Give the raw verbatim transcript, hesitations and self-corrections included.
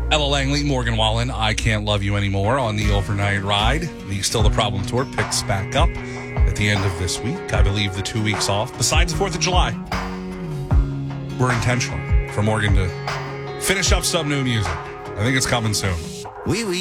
Ella Langley, Morgan Wallen, I Can't Love You Anymore on the overnight ride. The Still the Problem tour picks back up at the end of this week. I believe the two weeks off, besides the fourth of July, were intentional for Morgan to finish up some new music. I think it's coming soon. Oui, oui.